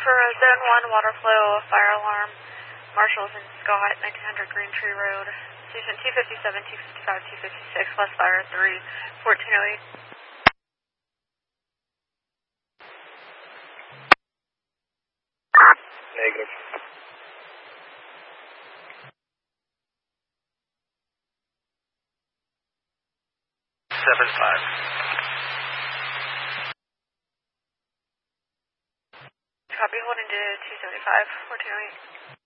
for a Zone 1 water flow fire alarm. Marshals in Scott, 1900 Green Tree Road. Station 257, 255, 256, West Fire 3, 1408. Negative. Copy, holding to 275, 1408.